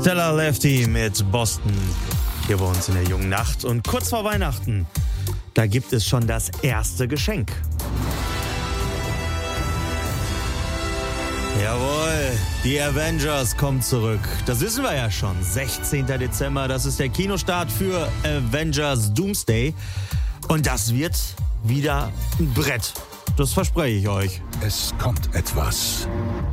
Stella Lefty mit Boston hier bei uns in der jungen Nacht. Und kurz vor Weihnachten, da gibt es schon das erste Geschenk. Jawohl, die Avengers kommen zurück. Das wissen wir ja schon. 16. Dezember, das ist der Kinostart für Avengers Doomsday. Und das wird wieder ein Brett. Das verspreche ich euch. Es kommt etwas.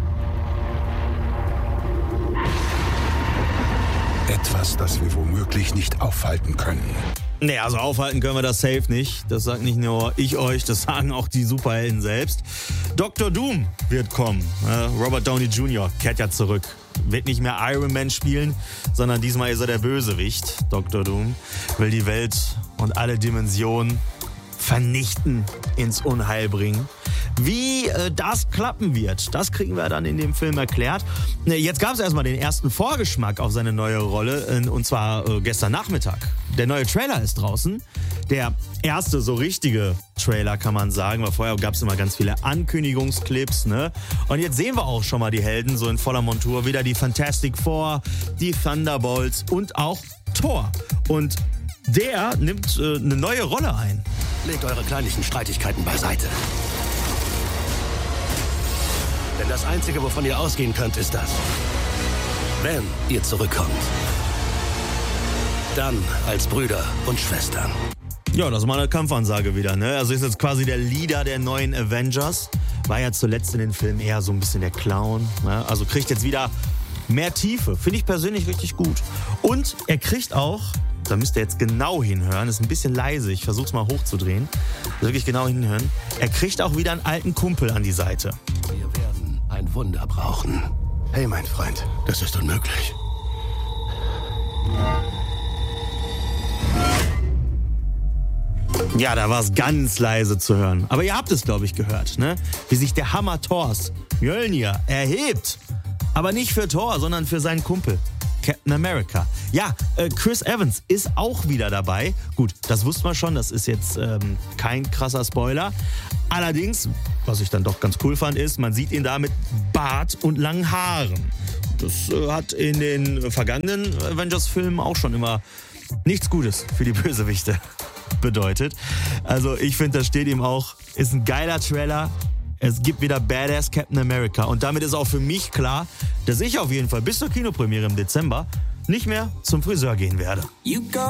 Etwas, das wir womöglich nicht aufhalten können. Nee, also aufhalten können wir das safe nicht. Das sagt nicht nur ich euch, das sagen auch die Superhelden selbst. Dr. Doom wird kommen. Robert Downey Jr. kehrt ja zurück. Wird nicht mehr Iron Man spielen, sondern diesmal ist er der Bösewicht. Dr. Doom will die Welt und alle Dimensionen vernichten, ins Unheil bringen. Wie das klappen wird, das kriegen wir dann in dem Film erklärt. Jetzt gab es erstmal den ersten Vorgeschmack auf seine neue Rolle, und zwar gestern Nachmittag. Der neue Trailer ist draußen. Der erste so richtige Trailer, kann man sagen, weil vorher gab es immer ganz viele Ankündigungsclips, ne? Und jetzt sehen wir auch schon mal die Helden so in voller Montur. Wieder die Fantastic Four, die Thunderbolts und auch Thor. Und der nimmt eine neue Rolle ein. Legt eure kleinlichen Streitigkeiten beiseite. Denn das Einzige, wovon ihr ausgehen könnt, ist das. Wenn ihr zurückkommt. Dann als Brüder und Schwestern. Ja, das ist mal eine Kampfansage wieder, ne? Also ist jetzt quasi der Leader der neuen Avengers. War ja zuletzt in den Filmen eher so ein bisschen der Clown, ne? Also kriegt jetzt wieder mehr Tiefe. Finde ich persönlich richtig gut. Und er kriegt auch, da müsst ihr jetzt genau hinhören, ist ein bisschen leise, ich versuch's mal hochzudrehen. Wirklich genau hinhören. Er kriegt auch wieder einen alten Kumpel an die Seite. Wir werden ein Wunder brauchen. Hey, mein Freund, das ist unmöglich. Ja, da war es ganz leise zu hören. Aber ihr habt es, glaube ich, gehört, ne? Wie sich der Hammer Thors, Mjölnir, erhebt. Aber nicht für Thor, sondern für seinen Kumpel, Captain America. Ja, Chris Evans ist auch wieder dabei. Gut, das wussten wir schon, das ist jetzt kein krasser Spoiler. Allerdings, was ich dann doch ganz cool fand, ist, man sieht ihn da mit Bart und langen Haaren. Das hat in den vergangenen Avengers-Filmen auch schon immer nichts Gutes für die Bösewichte bedeutet. Also ich finde, das steht ihm auch, ist ein geiler Trailer. Es gibt wieder Badass Captain America. Und damit ist auch für mich klar, dass ich auf jeden Fall bis zur Kinopremiere im Dezember nicht mehr zum Friseur gehen werde.